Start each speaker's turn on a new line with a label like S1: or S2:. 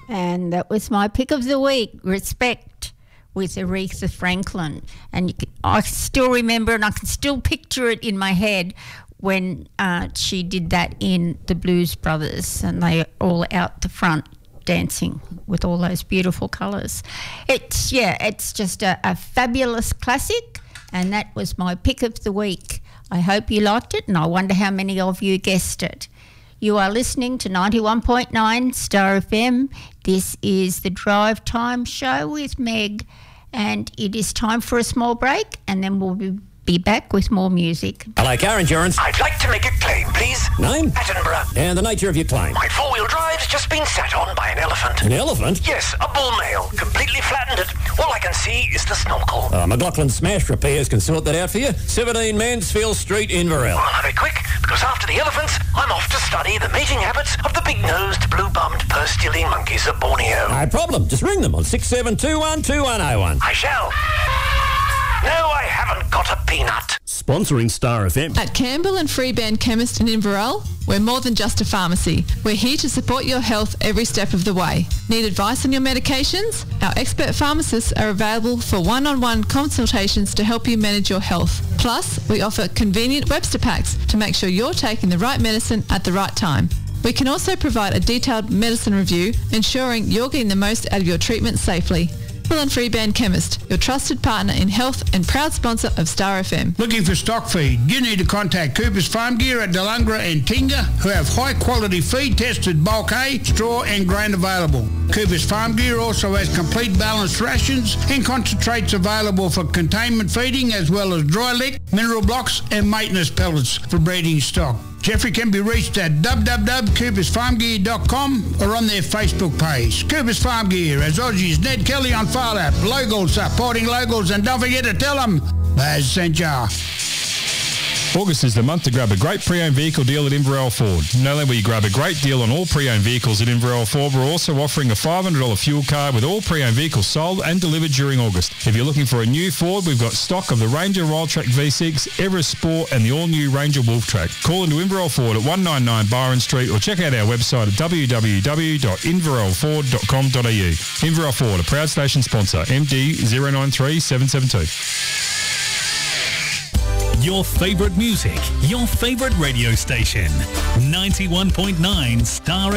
S1: And that was my pick of the week, Respect, with Aretha Franklin. And I still remember and I can still picture it in my head when she did that in the Blues Brothers, and they all out the front dancing with all those beautiful colours. It's just a fabulous classic, and that was my pick of the week. I hope you liked it, and I wonder how many of you guessed it. You are listening to 91.9 Star FM. This is the Drive Time Show with Meg, and it is time for a small break, and then we'll be back with more music.
S2: Hello, car insurance.
S3: I'd like to make a claim, please.
S2: Name?
S3: Attenborough.
S2: And the nature of your claim?
S3: My four-wheel drive's just been sat on by an elephant.
S2: An elephant?
S3: Yes, a bull male. Completely flattened it. All I can see is the snorkel.
S2: McLaughlin Smash Repairs can sort that out for you. 17 Mansfield Street, Inverell.
S3: I'll have it quick, because after the elephants, I'm off to study the mating habits of the big-nosed, blue-bummed, purse-stealing monkeys of Borneo.
S2: No problem. Just ring them on 67212101.
S3: I shall. No, I haven't got a peanut.
S2: Sponsoring Star FM.
S4: At Campbell and Freeband Chemist in Inverell, we're more than just a pharmacy. We're here to support your health every step of the way. Need advice on your medications? Our expert pharmacists are available for one-on-one consultations to help you manage your health. Plus, we offer convenient Webster packs to make sure you're taking the right medicine at the right time. We can also provide a detailed medicine review, ensuring you're getting the most out of your treatment safely. Campbell and Freeband Chemist, your trusted partner in health and proud sponsor of Star FM.
S5: Looking for stock feed? You need to contact Cooper's Farm Gear at Delungra and Tinga, who have high quality feed tested bulk hay, straw and grain available. Cooper's Farm Gear also has complete balanced rations and concentrates available for containment feeding, as well as dry lick, mineral blocks and maintenance pellets for breeding stock. Jeffrey can be reached at www.coopersfarmgear.com or on their Facebook page. Cooper's Farm Gear, as Aussie's Ned Kelly on File App. Locals supporting locals, and don't forget to tell them Baz sent ya.
S6: August is the month to grab a great pre-owned vehicle deal at Inverell Ford. Not only will you grab a great deal on all pre-owned vehicles at Inverell Ford, we're also offering a $500 fuel card with all pre-owned vehicles sold and delivered during August. If you're looking for a new Ford, we've got stock of the Ranger Wildtrak V6, Everest Sport and the all-new Ranger Wolftrack. Call into Inverell Ford at 199 Byron Street or check out our website at www.inverellford.com.au. Inverell Ford, a proud station sponsor, MD 093772.
S7: Your favourite music, your favourite radio station. 91.9 Star